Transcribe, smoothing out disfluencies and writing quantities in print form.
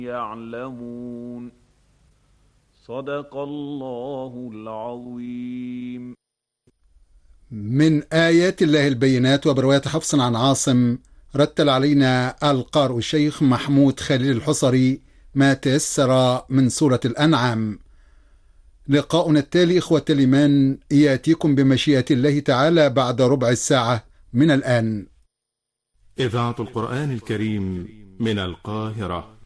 يعلمون. صدق الله العظيم. من آيات الله البينات. وبرواية حفص عن عاصم رتل علينا القارئ الشيخ محمود خليل الحصري ما تيسر من سورة الأنعام. لقاؤنا التالي إخوة الإيمان يأتيكم بمشيئة الله تعالى بعد ربع ساعة من الآن. إذاعة القرآن الكريم من القاهرة.